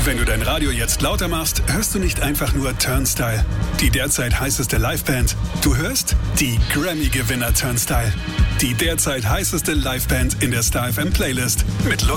Wenn du dein Radio jetzt lauter machst, hörst du nicht einfach nur Turnstile, die derzeit heißeste Liveband. Du hörst die Grammy-Gewinner Turnstile, die derzeit heißeste Liveband in der Star FM Playlist mit